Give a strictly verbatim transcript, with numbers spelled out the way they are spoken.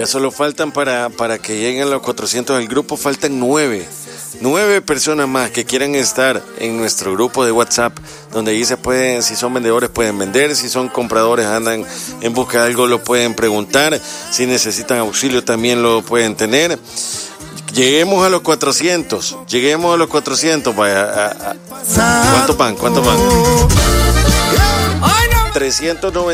Ya solo faltan para, para que lleguen los cuatrocientos del grupo, faltan nueve. Nueve personas más que quieran estar en nuestro grupo de WhatsApp, donde ahí se pueden, si son vendedores pueden vender, si son compradores andan en busca de algo lo pueden preguntar, si necesitan auxilio también lo pueden tener. Lleguemos a los cuatrocientos, lleguemos a los cuatrocientos, vaya, a, a, ¿cuántos van? ¿Cuántos van? trescientos noventa